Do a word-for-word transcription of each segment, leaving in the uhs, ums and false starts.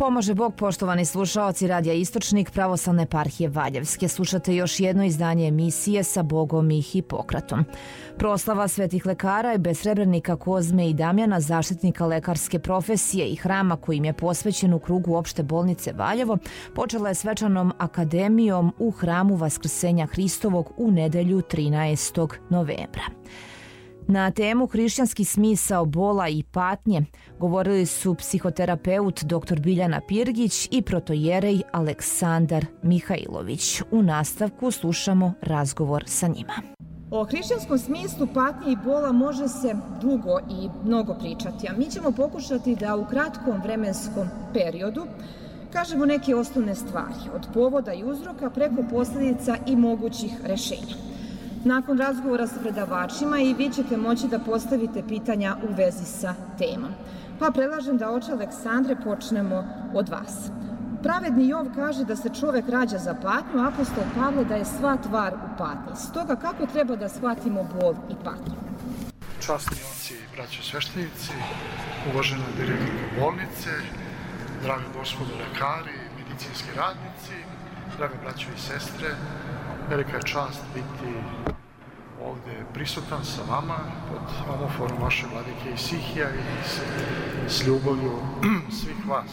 Pomože Bog, poštovani slušaoci Radija Istočnik Pravoslavne eparhije Valjevske. Slušate još jedno izdanje emisije Sa Bogom i Hipokratom. Proslava svetih lekara i besrebrenika Kozme i Damjana, zaštitnika lekarske profesije i hrama kojim je posvećen u krugu opšte bolnice Valjevo, počela je svečanom akademijom u hramu Vaskrsenja Hristovog u nedelju trinaestog novembra. Na temu hrišćanski smisao bola i patnje govorili su psihoterapeut dr Biljana Pirgić i protojerej Aleksandar Mihajlović. U nastavku slušamo razgovor sa njima. O hrišćanskom smislu patnje i bola može se dugo i mnogo pričati, a mi ćemo pokušati da u kratkom vremenskom periodu kažemo neke osnovne stvari, od povoda i uzroka preko posljedica i mogućih rešenja. Nakon razgovora sa predavačima i vi ćete moći da postavite pitanja u vezi sa temom. Pa predlažem da, oče Aleksandre, počnemo od vas. Pravedni Jov kaže da se čovek rađa za patnju, a apostol Pavle da je sva tvar u patnji. Stoga kako treba da shvatimo bol i patnju? Časni oci i braćo sveštenici, uvažena direktorka bolnice, dragi gospodo lekari, medicinski radnici, dragi braćo i sestre, velika je čast biti ovde prisutan sa vama pod omoforom vaše vladike Isihija i s, s ljubavlju svih vas.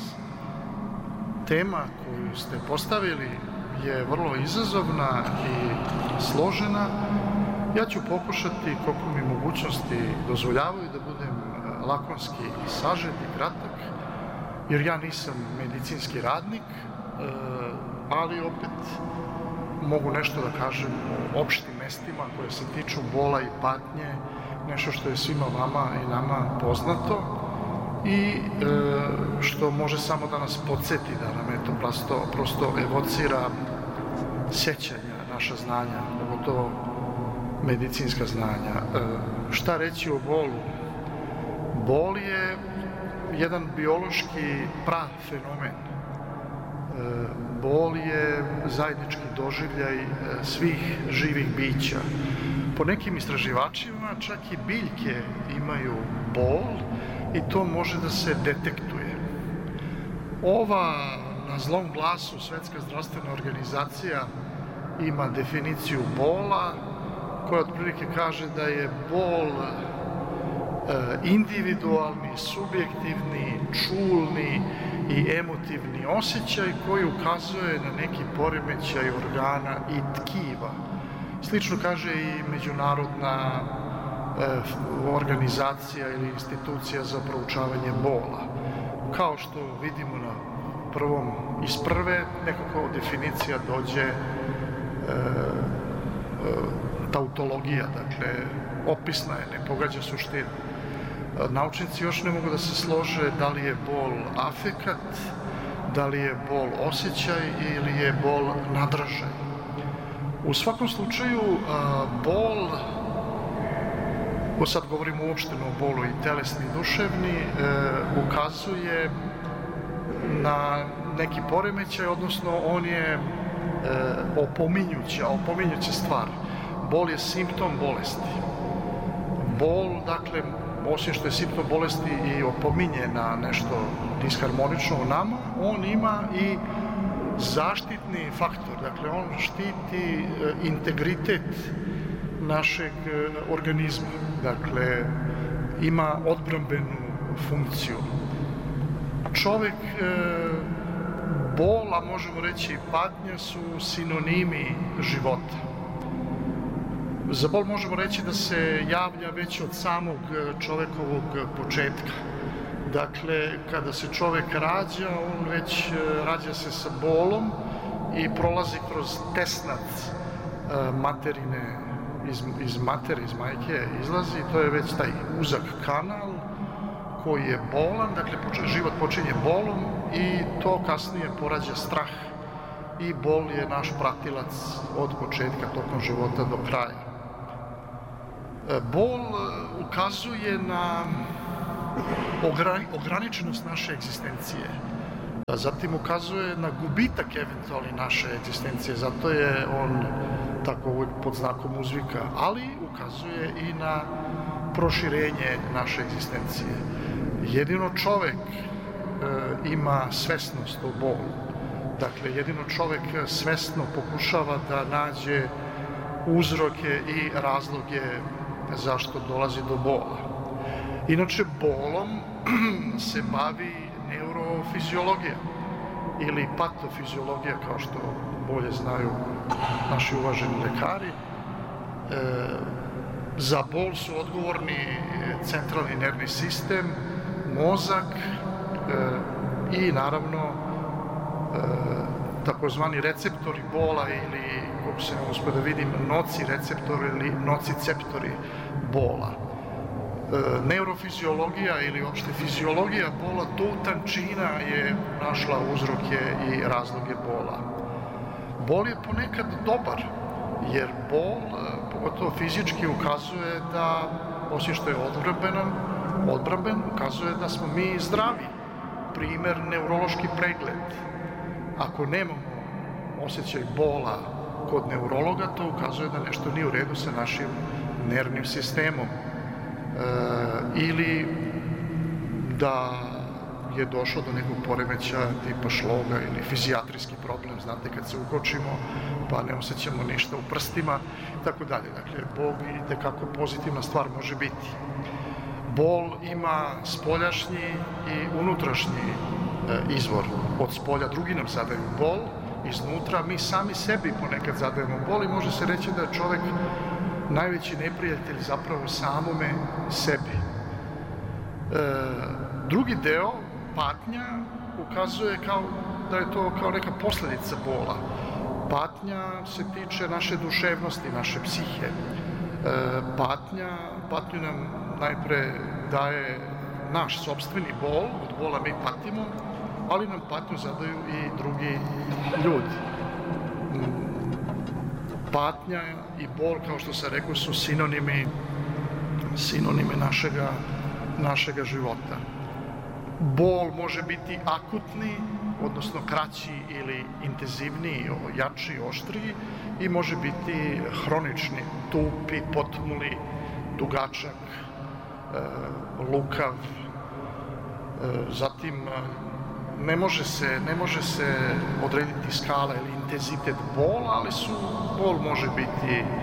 Tema koju ste postavili je vrlo izazovna i složena. Ja ću pokušati, koliko mi mogućnosti dozvoljavaju, da budem lakonski sažet i kratak, jer ja nisam medicinski radnik, ali opet mogu nešto da kažem o opštim mestima koje se tiču bola i patnje, nešto što je svima vama i nama poznato i e, što može samo da nas podsjeti, da nam je to prosto, prosto evocira sjećanja, naša znanja, pogotovo medicinska znanja. E, šta reći o bolu? Bol je jedan biološki prav fenomen. Bol je zajednički doživljaj svih živih bića. Po nekim istraživačima čak i biljke imaju bol i to može da se detektuje. Ova na zlom glasu Svetska zdravstvena organizacija ima definiciju bola koja otprilike kaže da je bol individualni, subjektivni, čulni i emotivni osjećaj koji ukazuje na neki poremećaj organa i tkiva. Slično kaže i međunarodna e, organizacija ili institucija za proučavanje bola. Kao što vidimo na prvom iz prve, nekako definicija dođe e, e, tautologija, dakle opisna je, ne pogađa suštinu. Naučnici još ne mogu da se slože da li je bol afekat, da li je bol osjećaj ili je bol nadražaj. U svakom slučaju, bol, sad govorimo uopšteno o bolu i telesni i duševni, ukazuje na neki poremećaj, odnosno on je opominjuća, opominjuća stvar. Bol je simptom bolesti. Bol, dakle, osim što je simptom bolesti i opominje na nešto disharmonično u nama, on ima i zaštitni faktor. Dakle, on štiti integritet našeg organizma. Dakle, ima odbrambenu funkciju. Čovek, bol, a možemo reći i patnja, su sinonimi života. Za bol možemo reći da se javlja već od samog čovekovog početka. Dakle, kada se čovek rađa, on već rađa se sa bolom i prolazi kroz tesnac materine, iz, iz matere, iz majke izlazi. To je već taj uzak kanal koji je bolan, dakle život počinje bolom i to kasnije porađa strah. I bol je naš pratilac od početka tokom života do kraja. Bol ukazuje na ograničenost naše egzistencije. Zatim ukazuje na gubitak eventualni naše egzistencije, zato je on tako uvijek pod znakom uzvika, ali ukazuje i na proširenje naše egzistencije. Jedino čovek ima svesnost o bolu. Dakle, jedino čovek svesno pokušava da nađe uzroke i razloge zašto dolazi do bola. Inače, bolom se bavi neurofiziologija ili patofiziologija, kao što bolje znaju naši uvaženi lekari. E, za bol su odgovorni centralni nervni sistem, mozak e, i naravno e, takozvani receptori bola ili, kako se ne uspio da vidim, noci receptori ili nociceptori bola. E, neurofiziologija ili uopšte fiziologija bola do tančina je našla uzroke i razloge bola. Bol je ponekad dobar, jer bol, pogotovo fizički, ukazuje da, osim što je odbrambenan, odbramben, ukazuje da smo mi zdravi. Primer, neurološki pregled. Ako nemamo osjećaj bola kod neurologa, to ukazuje da nešto nije u redu sa našim nervnim sistemom. E, ili da je došlo do nekog poremećaja tipa šloga ili fizijatrijski problem, znate, kad se ukočimo pa ne osjećamo ništa u prstima i tako dalje. Dakle, bol i tekako pozitivna stvar može biti. Bol ima spoljašnji i unutrašnji e, izvor. Od spolja drugi nam zadaju bol, iznutra mi sami sebi ponekad zadajemo bol i može se reći da je čovek najveći neprijatelj zapravo samome sebi. E, drugi deo, patnja, ukazuje kao da je to kao neka posledica bola. Patnja se tiče naše duševnosti, naše psihe. E, patnja, patnju nam najpre daje naš sopstveni bol, od bola mi patimo, ali nam patnju zadaju i drugi ljudi. Patnja i bol, kao što sam rekao, su sinonimi, sinonime našega, našega života. Bol može biti akutni, odnosno kraći ili intenzivniji, jači, oštriji, i može biti hronični, tupi, potmuli, dugačak, lukav. Zatim, ne može se, ne može se odrediti skala ili intenzitet bola, ali su, bol može biti e,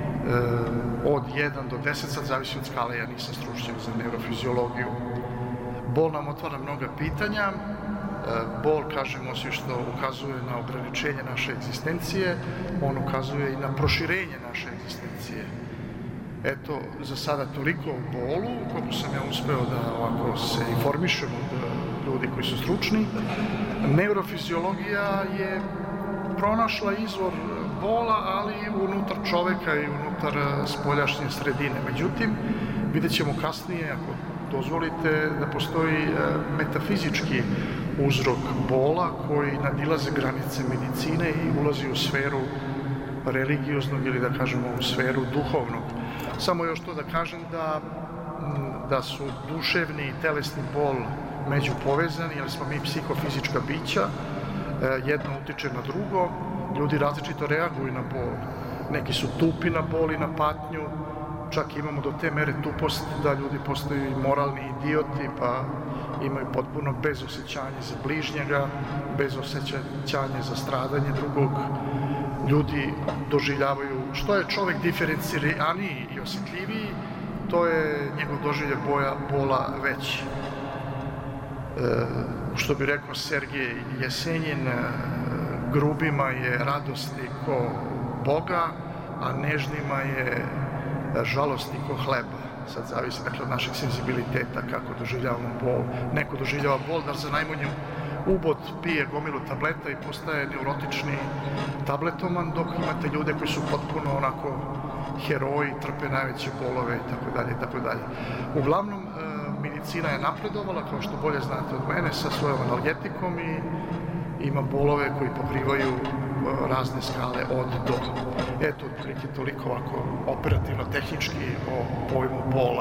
od jedan do deset, sad zavisi od skale, ja nisam stručnjak za neurofiziologiju. Bol nam otvara mnoga pitanja. E, bol, kažemo, osim što ukazuje na ograničenje naše egzistencije, on ukazuje i na proširenje naše egzistencije. Eto, za sada toliko o bolu, koliko sam ja uspeo da ovako se informišem od ljudi koji su stručni. Neurofiziologija je pronašla izvor bola, ali unutar čoveka i unutar spoljašnje sredine. Međutim, vidjet ćemo kasnije, ako dozvolite, da postoji metafizički uzrok bola koji nadilaze granice medicine i ulazi u sferu religioznog ili, da kažemo, u sferu duhovnog. Samo još to da kažem da, da su duševni i telesni bol među povezani, jer smo mi psihofizička bića, jedno utiče na drugo, ljudi različito reaguju na bol. Neki su tupi na bol i na patnju, čak imamo do te mere tupost da ljudi postaju moralni idioti, pa imaju potpuno bezosjećanje za bližnjega, bezosjećanje za stradanje drugog. Ljudi doživljavaju, što je čovek diferenciraniji i osjetljiviji, to je njegov doživljaj boja, bola veći. E, što bi rekao Sergej Jesenjin, grubima je radosti ko Boga, a nežnima je žalosti ko hleba. Sad zavisi, dakle, od našeg senzibiliteta, kako doživljavamo bol. Neko doživljava bol da za najmanju ubod pije gomilu tableta i postaje neurotični tabletoman, dok imate ljude koji su potpuno onako heroji, trpe najveće bolove i tako dalje i tako dalje. Uglavnom, medicina je napredovala, kao što bolje znate od mene, sa svojom analgetikom i ima bolove koji pokrivaju razne skale od do. Eto, otprilike toliko ovako operativno, tehnički o pojmu bola.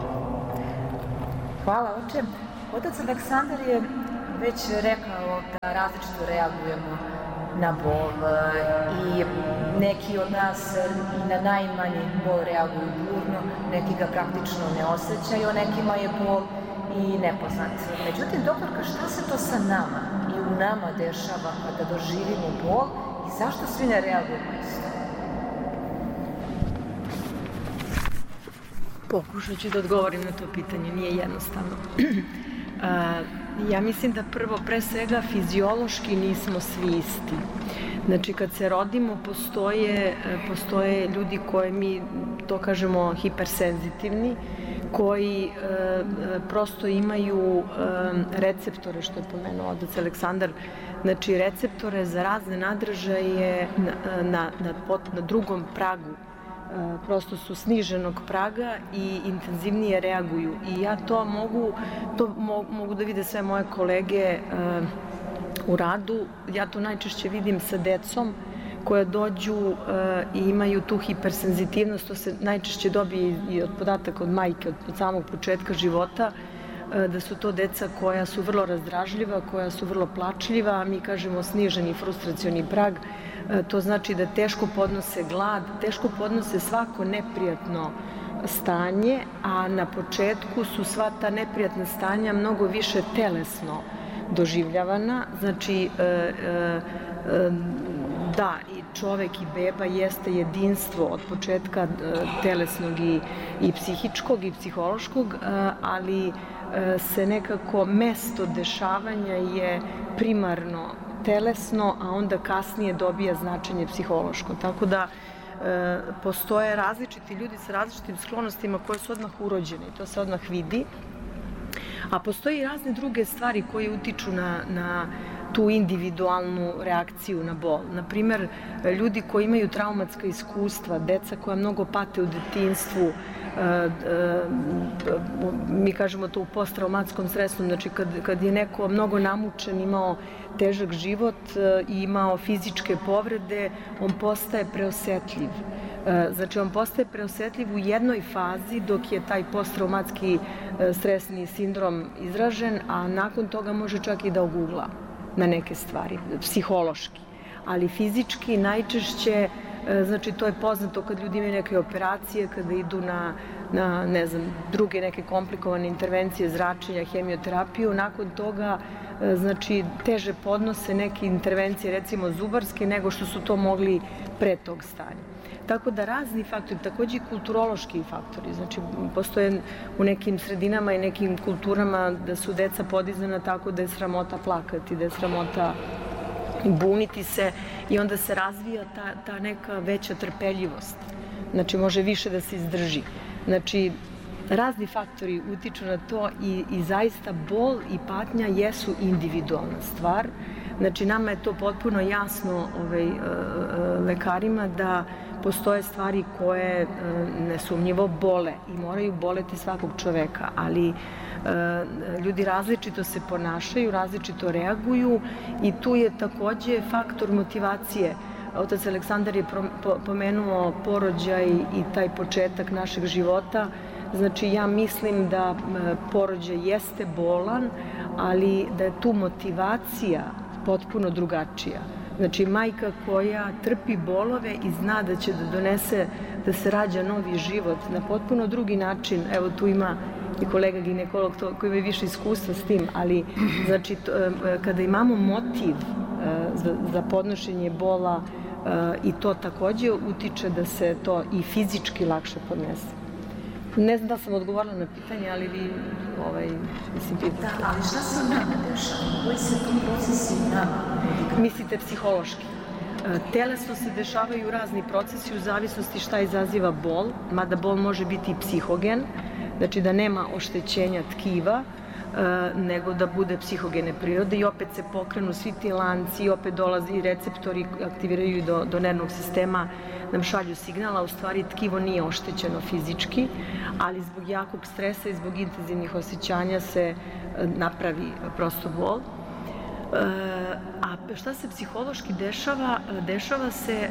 Hvala, oče. Otac Aleksandar je već rekao da različito reagujemo na bol i neki od nas i na najmanji bol reaguju burno, neki ga praktično ne osjećaju, nekima je bol i nepoznat. Međutim, doktorka, šta se to sa nama i u nama dešava kada doživimo bol i zašto svi ne reagujemo isto? Pokušat ću da odgovorim na to pitanje, nije jednostavno. Ja mislim da prvo, pre svega, fiziološki nismo svi isti. Znači, kad se rodimo, postoje, postoje ljudi koje mi, to kažemo, hipersenzitivni, koji e, prosto imaju e, receptore, što je pomenuo otac Aleksandar, znači receptore za razne nadražaje na, na, na, na drugom pragu. E, prosto su sniženog praga i intenzivnije reaguju. I ja to mogu, to mo, mogu da vide sve moje kolege e, u radu. Ja to najčešće vidim sa decom koja dođu uh, i imaju tu hipersenzitivnost, to se najčešće dobije i od podataka od majke, od, od samog početka života, uh, da su to deca koja su vrlo razdražljiva, koja su vrlo plačljiva, a mi kažemo sniženi frustracioni prag, uh, to znači da teško podnose glad, teško podnose svako neprijatno stanje, a na početku su sva ta neprijatna stanja mnogo više telesno doživljavana, znači uh, uh, uh, da, i čovek i beba jeste jedinstvo od početka telesnog i, i psihičkog i psihološkog, ali se nekako mesto dešavanja je primarno telesno, a onda kasnije dobija značenje psihološko. Tako da e, postoje različiti ljudi sa različitim sklonostima koje su odmah urođene i to se odmah vidi. A postoji i razne druge stvari koje utiču na, na tu individualnu reakciju na bol. Naprimer, ljudi koji imaju traumatska iskustva, deca koja mnogo pate u detinjstvu, mi kažemo to u posttraumatskom stresu, znači kad, kad je neko mnogo namučen, imao težak život i imao fizičke povrede, on postaje preosetljiv. Znači, on postaje preosetljiv u jednoj fazi dok je taj posttraumatski stresni sindrom izražen, a nakon toga može čak i da ogugla na neke stvari, psihološki. Ali fizički najčešće, znači to je poznato kad ljudi imaju neke operacije, kada idu na, na ne znam, druge neke komplikovane intervencije, zračenja, hemioterapiju, nakon toga znači teže podnose neke intervencije, recimo zubarske, nego što su to mogli pre tog stanja. Tako da razni faktori, takođe i kulturološki faktori, znači postoje u nekim sredinama i nekim kulturama da su deca podizana tako da je sramota plakati, da je sramota buniti se i onda se razvija ta, ta neka veća trpeljivost. Znači može više da se izdrži. Znači razni faktori utiču na to i, i zaista bol i patnja jesu individualna stvar. Znači nama je to potpuno jasno ovaj, lekarima da postoje stvari koje nesumnjivo bole i moraju boleti svakog čoveka, ali ljudi različito se ponašaju, različito reaguju i tu je takođe faktor motivacije. Otac Aleksandar je pomenuo porođaj i taj početak našeg života. Znači ja mislim da porođaj jeste bolan, ali da je tu motivacija potpuno drugačija. Znači, majka koja trpi bolove i zna da će da donese, da se rađa novi život na potpuno drugi način. Evo, tu ima i kolega ginekolog koji ima više iskustva s tim, ali znači, to, kada imamo motiv za, za podnošenje bola i to takođe utiče da se to i fizički lakše podnese. Ne znam da sam odgovorila na pitanje, ali vi, ovaj, mislim, pitate. Da, ali šta se u nama dešava? Koji se to procesi u nama? Mislite psihološki. Telesno se dešavaju razni procesi u zavisnosti šta izaziva bol, mada bol može biti i psihogen, znači da nema oštećenja tkiva, nego da bude psihogene prirode i opet se pokrenu svi ti lanci i opet dolazi i receptori, aktiviraju do, do nervnog sistema, nam šalju signala, u stvari tkivo nije oštećeno fizički, ali zbog jakog stresa i zbog intenzivnih osjećanja se napravi prosto bol. A šta se psihološki dešava? Dešava se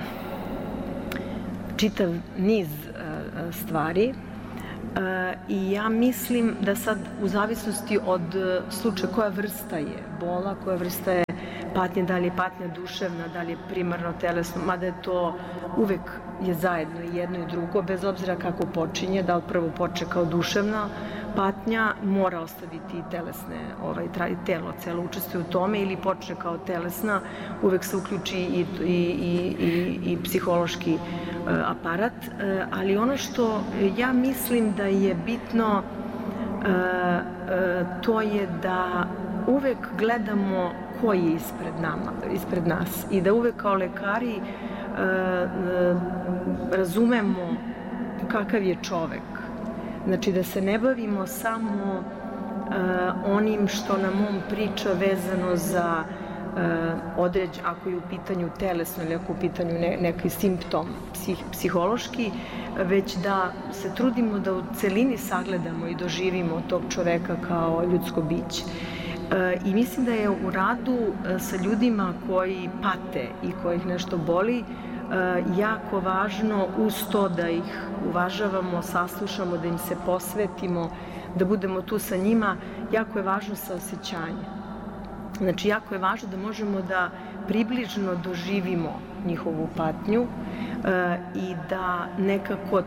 čitav niz stvari i ja mislim da sad u zavisnosti od slučaja koja vrsta je bola, koja vrsta je patnje, da li je patnja duševna, da li je primarno telesno, mada je to uvek je zajedno i jedno i drugo, bez obzira kako počinje, da li prvo počne kao duševna patnja mora ostaviti i telesne, ovaj, telo celo učestvuje u tome ili počne kao telesna, uvek se uključi i, i, i, i, i psihološki uh, aparat, uh, ali ono što ja mislim da je bitno, uh, uh, to je da uvek gledamo ko je ispred nama, ispred nas i da uvek kao lekari uh, uh, razumemo kakav je čovek. Znači da se ne bavimo samo uh, onim što nam on priča vezano za uh, određ, ako je u pitanju telesno ili ako je u pitanju ne, neki simptom psih, psihološki, već da se trudimo da u celini sagledamo i doživimo tog čoveka kao ljudsko biće. Uh, I mislim da je u radu uh, sa ljudima koji pate i kojih nešto boli, jako važno uz to da ih uvažavamo, saslušamo, da im se posvetimo, da budemo tu sa njima, jako je važno saosećanje. Znači, jako je važno da možemo da približno doživimo njihovu patnju i da nekako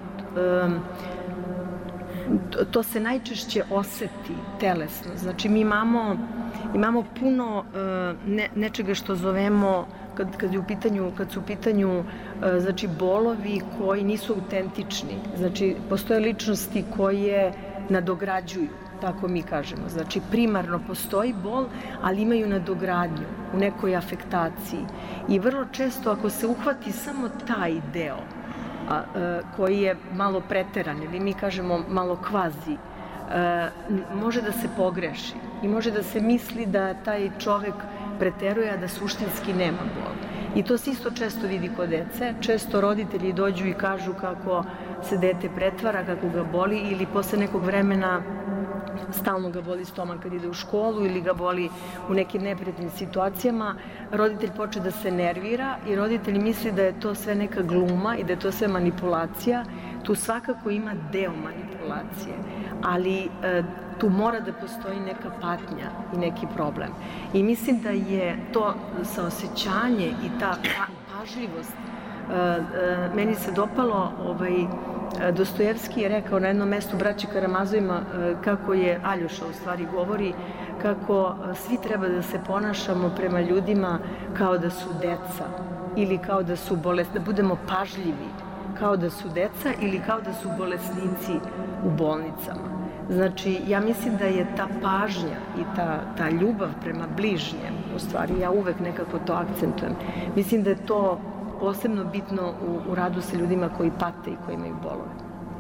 to se najčešće oseti telesno. Znači, mi imamo, imamo puno ne, nečega što zovemo Kad, kad, je u pitanju, kad su u pitanju znači, bolovi koji nisu autentični. Znači, postoje ličnosti koje nadograđuju, tako mi kažemo. Znači, primarno postoji bol, ali imaju nadogradnju u nekoj afektaciji. I vrlo često, ako se uhvati samo taj deo, a, a, koji je malo preteran, ili mi kažemo malo kvazi, a, može da se pogreši i može da se misli da taj čovek preteruje, a da suštinski nema bol. I to se isto često vidi kod dece. Često roditelji dođu i kažu kako se dete pretvara, kako ga boli, ili posle nekog vremena stalno ga boli stomak kad ide u školu ili ga boli u nekim neprijatnim situacijama. Roditelj počne da se nervira i roditelj misli da je to sve neka gluma i da je to sve manipulacija. Tu svakako ima deo manipulacije, ali e, tu mora da postoji neka patnja i neki problem. I mislim da je to saosećanje i ta pa, pažljivost. E, e, meni se dopalo, ovaj, Dostojevski je rekao na jednom mestu Braći Karamazovima e, kako je, Aljoša u stvari govori, kako svi treba da se ponašamo prema ljudima kao da su deca ili kao da su bolesni, da budemo pažljivi kao da su deca ili kao da su bolesnici u bolnicama. Znači, ja mislim da je ta pažnja i ta, ta ljubav prema bližnjem, u stvari, ja uvek nekako to akcentujem. Mislim da je to posebno bitno u, u radu sa ljudima koji pate i koji imaju bolove.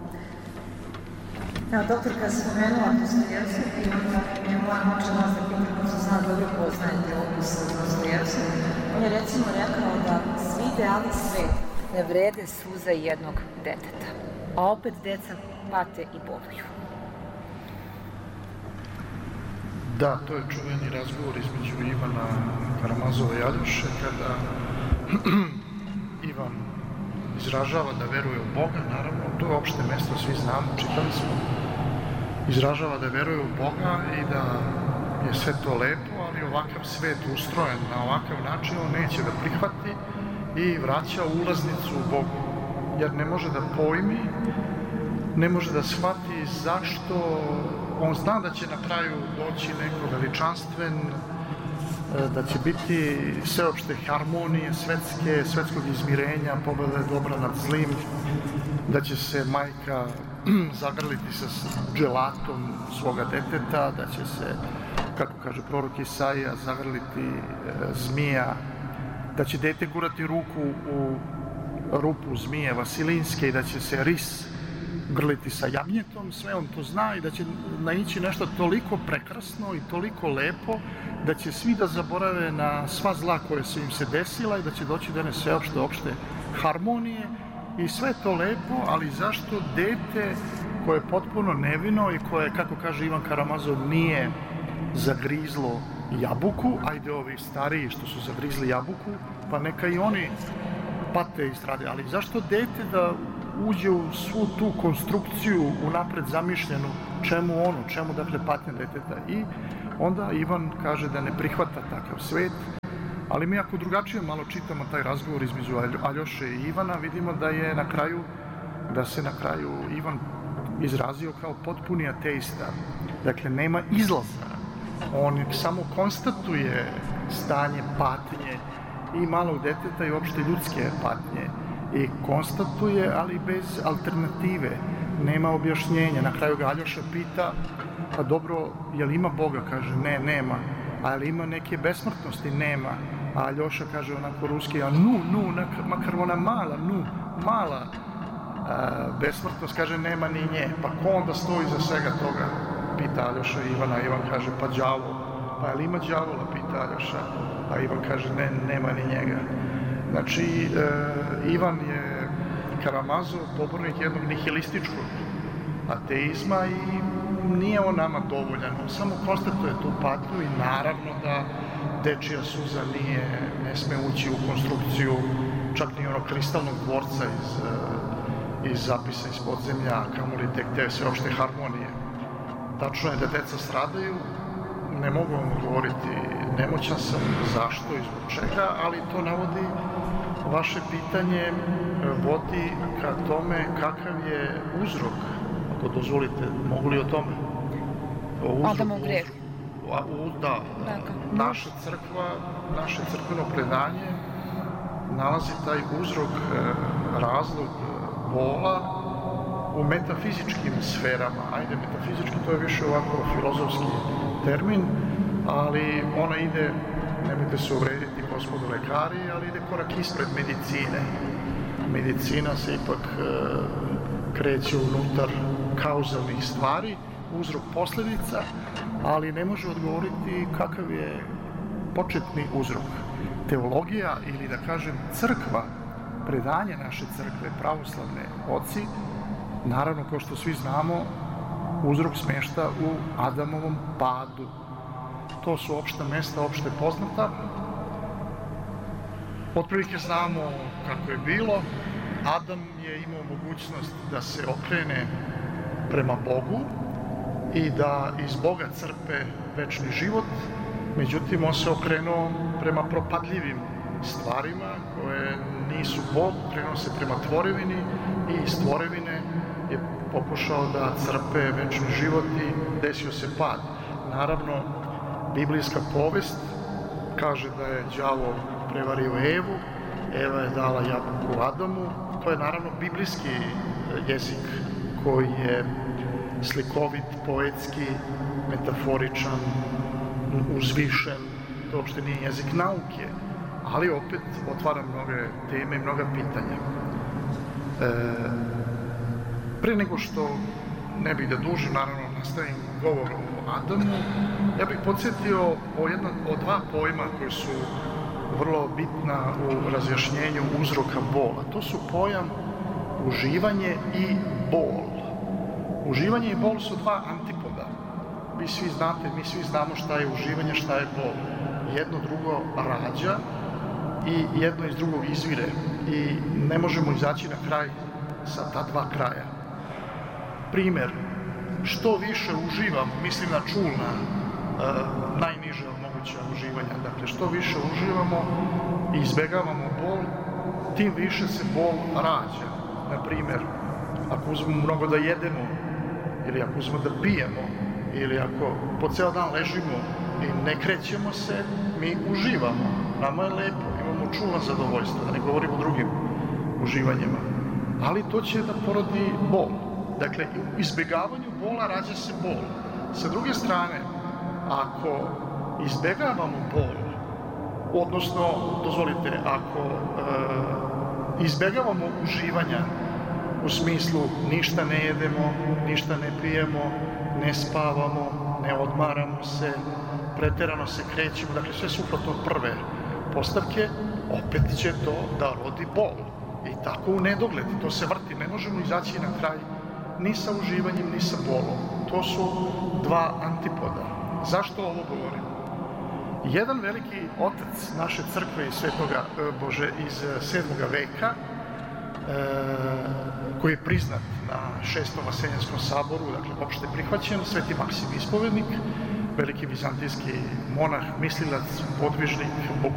Evo, doktorka je spomenula Dostojevskog i onda je moja moća nas da pitam, ko se zna dobro poznajete opis Dostojevskog. On je recimo rekao da svi ideali sveta ne vrede suza jednog deteta, a opet deca pate i boluju. Da, to je čuveni razgovor između Ivana Karamazova i Aljoše, kada Ivan izražava da veruje u Boga, naravno, to je opšte mesto, svi znamo, čitali smo. Izražava da veruje u Boga i da je sve to lepo, ali ovakav svet ustrojen na ovakav način, on neće da prihvati i vraća ulaznicu u Bogu, jer ne može da pojmi, ne može da shvati zašto. On zna da će na kraju doći neko veličanstven, da će biti sveopšte harmonije, svetske, svetskog izmirenja, pobede dobra nad zlim, da će se majka zagrliti sa dželatom svoga deteta, da će se, kako kaže prorok Isaija, zagrliti zmija, da će dete gurati ruku u rupu zmije Vasilinske i da će se ris grliti sa jagnjetom, sve on to zna i da će naići nešto toliko prekrasno i toliko lepo da će svi da zaborave na sva zla koje su im se desila i da će doći do jedne sveopšte opšte harmonije i sve to lepo, ali zašto dete koje je potpuno nevino i koje, kako kaže Ivan Karamazov, nije zagrizlo jabuku, ajde ovi stariji što su zagrizli jabuku, pa neka i oni pate i strade, ali zašto dete da uđe u svu tu konstrukciju unapred zamišljenu, čemu ono, čemu dakle patnja deteta. I onda Ivan kaže da ne prihvata takav svet, ali mi ako drugačije malo čitamo taj razgovor između Aljoše i Ivana, vidimo da je na kraju, da se na kraju Ivan izrazio kao potpuni ateista. Dakle, nema izlaza. On samo konstatuje stanje patnje i malog deteta i uopšte ljudske patnje. I konstatuje, ali bez alternative. Nema objašnjenja. Na kraju ga Aljoša pita, pa dobro, je li ima Boga? Kaže, ne, nema. A li ima neke besmrtnosti? Nema. A Aljoša kaže onako ruski, a nu, nu, makar ona mala, nu, mala a, besmrtnost, kaže, nema ni nje. Pa ko onda stoji za svega toga? Pita Aljoša Ivana. Ivan kaže, pa đavo. Pa je li ima đavola? Pita Aljoša. A Ivan kaže, ne, nema ni njega. Znači, e, Ivan je Karamazov pobornik jednog nihilističkog ateizma i nije on nama dovoljan. On samo konstatuje tu patnju i naravno da dečija suza nije, ne sme ući u konstrukciju čak ni onog kristalnog dvorca iz, iz zapisa iz podzemlja, kamoli tek te sveopšte harmonije. Tačno je da deca stradaju, ne mogu vam govoriti, nemoćan sam zašto i zbog čega, ali to navodi vaše pitanje, vodi ka tome kakav je uzrok, ako dozvolite, mogu li o tome? Adamov greh. Da, naša crkva, naše crkveno predanje nalazi taj uzrok, razlog bola u metafizičkim sferama. Ajde, metafizički to je više ovako filozofski termin, ali ona ide, nemojte se uvrediti gospodo lekari, ali ide korak ispred medicine. Medicina se ipak e, kreće unutar kauzalnih stvari, uzrok posljedica, ali ne može odgovoriti kakav je početni uzrok. Teologija ili da kažem crkva, predanje naše crkve, pravoslavne oci, naravno, kao što svi znamo, uzrok smješta u Adamovom padu. To su opšta mesta, opšte poznata. Otprilike znamo kako je bilo. Adam je imao mogućnost da se okrene prema Bogu i da iz Boga crpe večni život, međutim on se okrenuo prema propadljivim stvarima koje nisu Bog, okrenuo se prema tvorevini i iz tvorevine je pokušao da crpe večni život i desio se pad. Naravno, biblijska povest kaže da je đavo prevario Evu, Eva je dala jabuku Adamu. To je naravno biblijski jezik koji je slikovit, poetski, metaforičan, uzvišen. To uopšte nije jezik nauke, ali opet otvara mnoge teme i mnoga pitanja. E, pre nego što ne bih da dužim, naravno nastavim govor o Adamu, ja bih podsjetio o, jedna, o dva pojma koji su vrlo bitna u razjašnjenju uzroka bola. To su pojam uživanje i bol. Uživanje i bol su dva antipoda. Vi svi znate, mi svi znamo šta je uživanje, šta je bol. Jedno drugo rađa i jedno iz drugog izvire i ne možemo izaći na kraj sa ta dva kraja. Primer, što više uživamo, mislim na čulna, e, najniže moguća uživanja, dakle što više uživamo i izbjegavamo bol, tim više se bol rađa. Na primjer, ako uzmemo mnogo da jedemo, ili ako uzmemo da pijemo, ili ako po ceo dan ležimo i ne krećemo se, mi uživamo. Nama je lepo, imamo čulno zadovoljstvo, da ne govorimo o drugim uživanjima. Ali to će da porodi bol. Dakle, u izbjegavanju bola rađa se bol. Sa druge strane, ako izbjegavamo bol, odnosno, dozvolite, ako e, izbjegavamo uživanja u smislu ništa ne jedemo, ništa ne pijemo, ne spavamo, ne odmaramo se, preterano se krećemo, dakle sve suprotno od prve postavke, opet će to da rodi bol. I tako u nedogled, to se vrti, ne možemo izaći na kraj ni sa uživanjem, ni sa bolom. To su dva antipoda. Zašto ovo govorim? Jedan veliki otac naše crkve iz svetoga, Bože, iz sedmoga veka, e, koji je priznat na šestom Vaseljanskom saboru, dakle, opšte prihvaćen, Sveti Maksim Ispovednik, veliki vizantijski monah, mislilac, podvižnik,